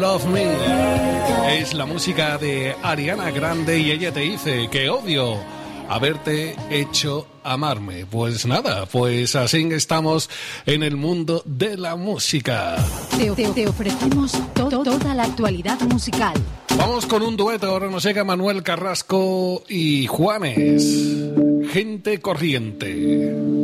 Love Me. Es la música de Ariana Grande y ella te dice que odio haberte hecho amarme. Pues nada, pues así estamos en el mundo de la música. Te ofrecemos toda la actualidad musical. Vamos con un dueto, ahora nos llega Manuel Carrasco y Juanes. Gente corriente.